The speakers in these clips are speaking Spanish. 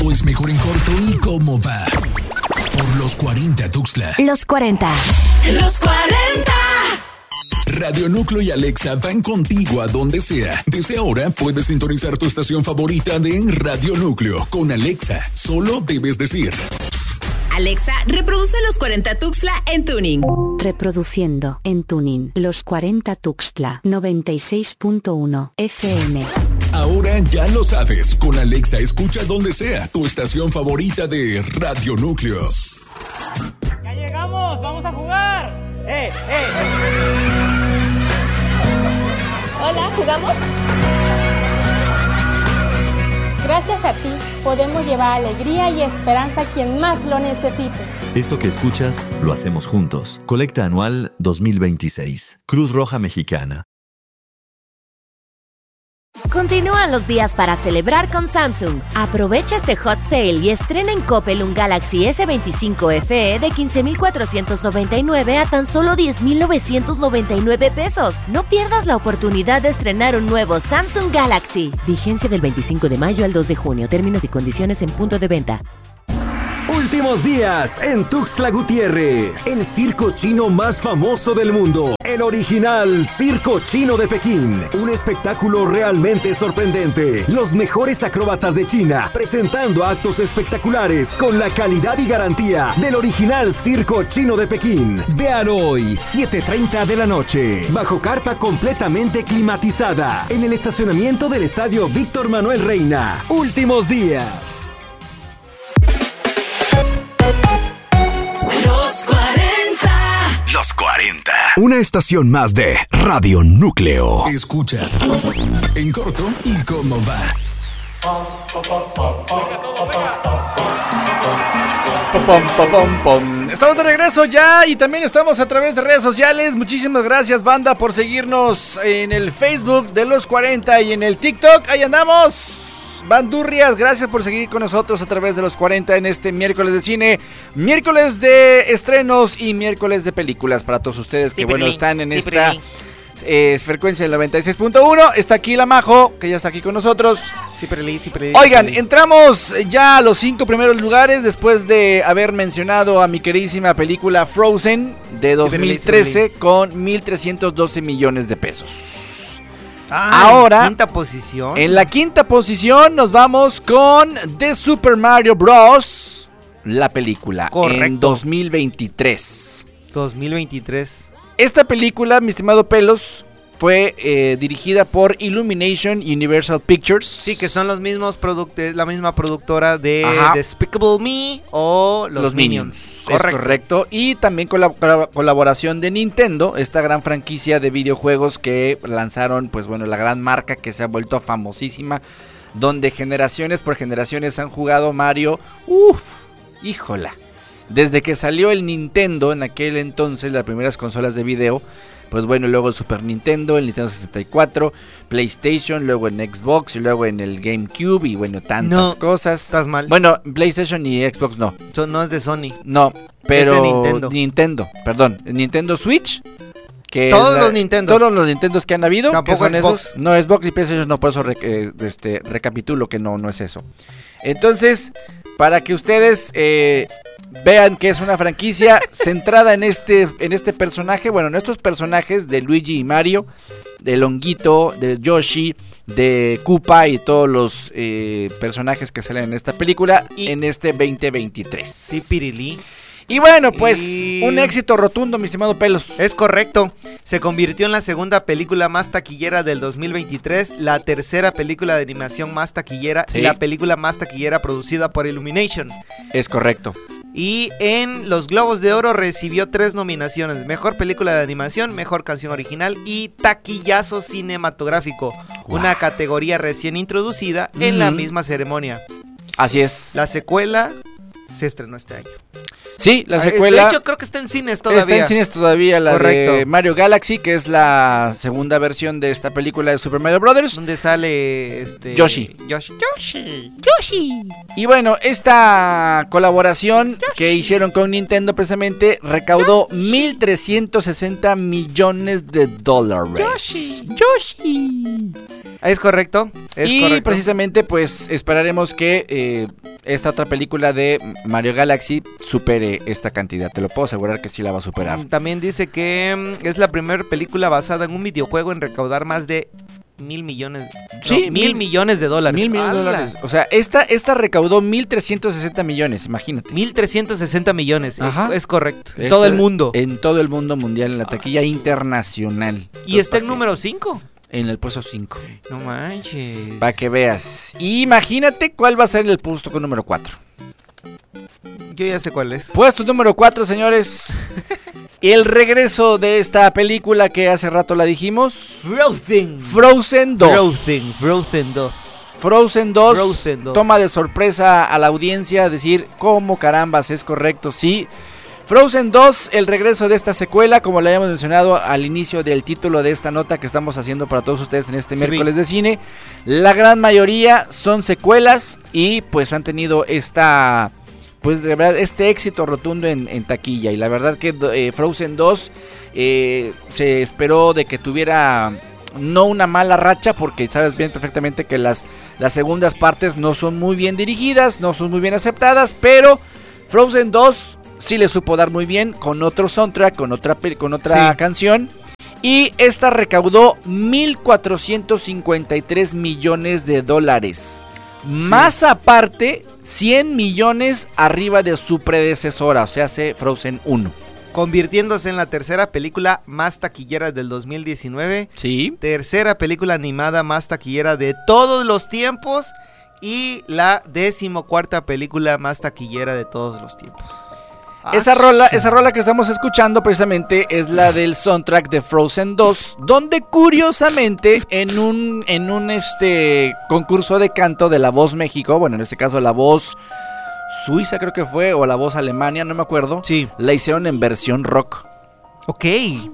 Todo es mejor en corto y cómo va. Por los 40 Tuxtla. Los 40. Los 40. Radio Núcleo y Alexa van contigo a donde sea. Desde ahora puedes sintonizar tu estación favorita de Radio Núcleo con Alexa. Solo debes decir: Alexa, reproduce Los 40 Tuxtla en tuning. Reproduciendo en tuning Los 40 Tuxtla 96.1 FM. Ahora ya lo sabes, con Alexa escucha donde sea tu estación favorita de Radio Núcleo. ¡Ya llegamos! ¡Vamos a jugar! Hola, ¿jugamos? Gracias a ti, podemos llevar alegría y esperanza a quien más lo necesite. Esto que escuchas, lo hacemos juntos. Colecta anual 2026. Cruz Roja Mexicana. Continúan los días para celebrar con Samsung. Aprovecha este hot sale y estrena en Coppel un Galaxy S25 FE de 15,499 a tan solo 10,999 pesos. No pierdas la oportunidad de estrenar un nuevo Samsung Galaxy. Vigencia del 25 de mayo al 2 de junio. Términos y condiciones en punto de venta. Últimos días en Tuxtla Gutiérrez, el circo chino más famoso del mundo, el original Circo Chino de Pekín, un espectáculo realmente sorprendente. Los mejores acróbatas de China presentando actos espectaculares con la calidad y garantía del original Circo Chino de Pekín. Vean hoy, 7:30 de la noche, bajo carpa completamente climatizada, en el estacionamiento del Estadio Víctor Manuel Reina. Últimos días. Los 40. Los 40. Una estación más de Radio Núcleo. Escuchas en corto y cómo va. Estamos de regreso ya y también estamos a través de redes sociales. Muchísimas gracias, banda, por seguirnos en el Facebook de Los 40 y en el TikTok. Ahí andamos. Bandurrias, gracias por seguir con nosotros a través de Los 40 en este miércoles de cine, miércoles de estrenos y miércoles de películas para todos ustedes que están en esta frecuencia del 96.1. Está aquí la Majo, que ya está aquí con nosotros. Oigan, entramos ya a los 5 primeros lugares después de haber mencionado a mi queridísima película Frozen de 2013 con 1,312 millones de pesos. Ahora, quinta posición. En la quinta posición nos vamos con The Super Mario Bros. La película. Correcto. En 2023. 2023. Esta película, mi estimado Pelos, fue dirigida por Illumination Universal Pictures. Sí, que son los mismos la misma productora de Despicable Me o Los Minions. Correcto. Y también con la colaboración de Nintendo, esta gran franquicia de videojuegos que lanzaron, pues bueno, la gran marca que se ha vuelto famosísima, donde generaciones por generaciones han jugado Mario. Híjola. Desde que salió el Nintendo en aquel entonces, las primeras consolas de video, pues bueno, luego el Super Nintendo, el Nintendo 64, PlayStation, luego en Xbox y luego en el GameCube y bueno, tantas cosas. Estás mal. Bueno, PlayStation y Xbox no. No es de Sony. No, pero es de Nintendo. Nintendo Switch. Que todos los Nintendos que han habido. Tampoco son Xbox. Esos. No, Xbox y PlayStation no, por eso recapitulo que no es eso. Entonces, para que ustedes vean que es una franquicia centrada en este personaje, bueno, en estos personajes de Luigi y Mario, de Longuito, de Yoshi, de Koopa y todos los personajes que salen en esta película en este 2023. Sí, Pirilí. Y bueno, pues un éxito rotundo, mi estimado Pelos. Es correcto. Se convirtió en la segunda película más taquillera del 2023, la tercera película de animación más taquillera y la película más taquillera producida por Illumination. Es correcto. Y en los Globos de Oro recibió 3 nominaciones: Mejor Película de Animación, Mejor Canción Original y Taquillazo Cinematográfico, una categoría recién introducida en la misma ceremonia. Así es. La secuela se estrenó este año. Sí, la secuela. De hecho, creo que está en cines todavía. Está en cines todavía, la de Mario Galaxy, que es la segunda versión de esta película de Super Mario Brothers. Donde sale Yoshi. Y bueno, esta colaboración que hicieron con Nintendo precisamente recaudó $1,360 millones. Yoshi. Es correcto. Precisamente pues esperaremos que esta otra película de Mario Galaxy supere esta cantidad. Te lo puedo asegurar que sí la va a superar. También dice que es la primera película basada en un videojuego en recaudar más de $1,000 millones. Sí, no, $1,000 millones. $1,000 millones. O sea, esta recaudó 1,360 millones, imagínate. 1,360 millones, es correcto. En Esto todo el mundo. En todo el mundo mundial, en la taquilla internacional. Y está en número 5. En el puesto 5. No manches. Para que veas. Imagínate cuál va a ser el puesto número 4. Yo ya sé cuál es. Puesto número 4, señores. El regreso de esta película que hace rato la dijimos. Frozen 2. Frozen 2 toma de sorpresa a la audiencia decir cómo carambas es correcto, sí. Frozen 2, el regreso de esta secuela, como le habíamos mencionado al inicio del título de esta nota que estamos haciendo para todos ustedes en este miércoles de cine. La gran mayoría son secuelas y pues han tenido pues de verdad este éxito rotundo en taquilla. Y la verdad que Frozen 2 se esperó de que tuviera no una mala racha, porque sabes bien perfectamente que las segundas partes no son muy bien dirigidas, no son muy bien aceptadas, pero Frozen 2 sí le supo dar muy bien con otro soundtrack, con otra canción. Y esta recaudó $1,453 millones. Más aparte, 100 millones arriba de su predecesora, o sea, Frozen 1. Convirtiéndose en la tercera película más taquillera del 2019. Sí. Tercera película animada más taquillera de todos los tiempos. Y la 14ª película más taquillera de todos los tiempos. Esa rola que estamos escuchando precisamente es la del soundtrack de Frozen 2, donde curiosamente en un concurso de canto de La Voz México, bueno, en este caso La Voz Suiza creo que fue, o La Voz Alemania, no me acuerdo. Sí. La hicieron en versión rock. Ok.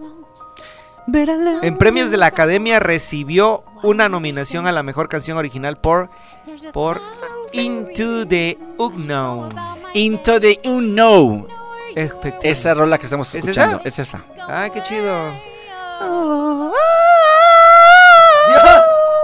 En premios de la Academia recibió una nominación a la mejor canción original por Into the Unknown. Into the Unknown. Esa rola que estamos escuchando. ¿Es esa? Ay, qué chido. ¡Dios!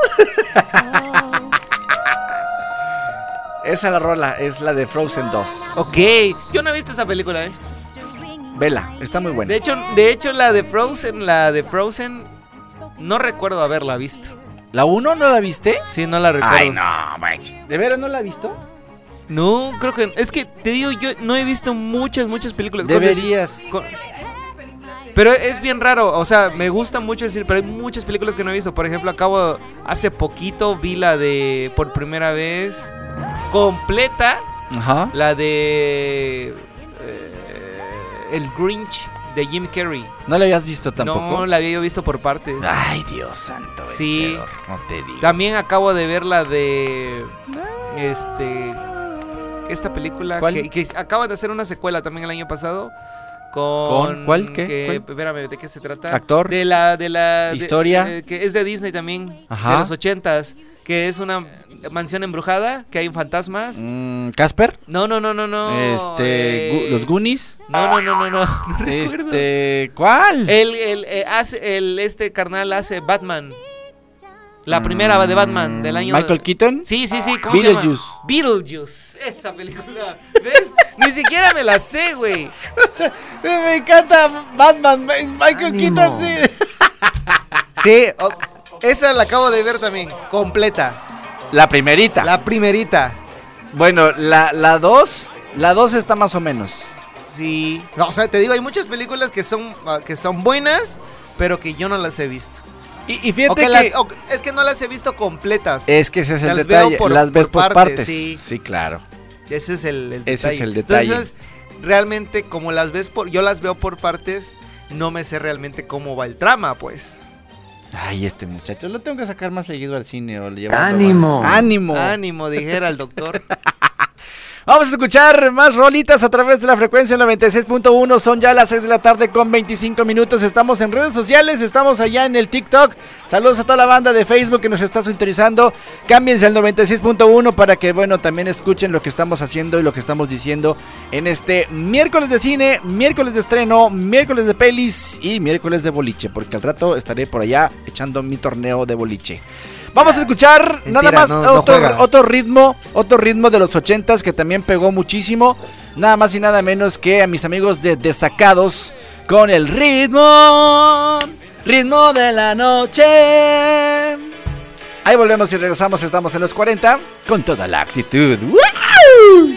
Esa la rola, es la de Frozen 2. Ok, yo no he visto esa película, Vela, está muy buena. De hecho la de Frozen no recuerdo haberla visto. ¿La 1 no la viste? Sí, no la recuerdo. Ay, no, ¿de veras no la has visto? No, creo que... Es que te digo, yo no he visto muchas películas. Deberías. Pero es bien raro, o sea, me gusta mucho decir, pero hay muchas películas que no he visto. Por ejemplo, hace poquito vi la de por primera vez completa. Ajá. La de El Grinch de Jim Carrey. ¿No la habías visto tampoco? No, la había yo visto por partes. Ay, Dios santo. Sí, vencedor, no te digo. También acabo de ver la de esta película que acaban de hacer una secuela también el año pasado con ¿Cuál? ¿Qué? Espérame, ¿de qué se trata? ¿Actor? De la historia que es de Disney también. Ajá. De los 80s, que es una mansión embrujada, que hay fantasmas. ¿Casper? No. ¿Los Goonies? No. ¿Cuál? Este carnal hace Batman. La primera de Batman del año... ¿Michael Keaton? Sí, ¿cómo se llama? Beetlejuice. Esa película, ¿ves? Ni siquiera me la sé, güey. Me encanta Batman, Michael Keaton, sí. Sí, esa la acabo de ver también, completa. La primerita. Bueno, la 2 está más o menos. Sí. No, o sea, te digo, hay muchas películas que son buenas, pero que yo no las he visto. Y fíjate que... es que no las he visto completas. Es que ese es el detalle. Las ves por partes. Sí, claro. Ese es el detalle. Ese es el detalle. Entonces, realmente, como yo las veo por partes, no me sé realmente cómo va el trama, pues. Ay, este muchacho, lo tengo que sacar más seguido al cine. ¡Ánimo! Dijera el doctor. Vamos a escuchar más rolitas a través de la frecuencia 96.1. Son ya las 6 de la tarde con 25 minutos. Estamos en redes sociales, estamos allá en el TikTok. Saludos a toda la banda de Facebook que nos está sintonizando. Cámbiense al 96.1 para que, también escuchen lo que estamos haciendo y lo que estamos diciendo en este miércoles de cine, miércoles de estreno, miércoles de pelis y miércoles de boliche, porque al rato estaré por allá echando mi torneo de boliche. Vamos a escuchar nada más juega. otro ritmo de los 80s que también pegó muchísimo. Nada más y nada menos que a mis amigos de Desacados con el ritmo de la noche. Ahí volvemos y regresamos, estamos en los 40 con toda la actitud. ¡Wow!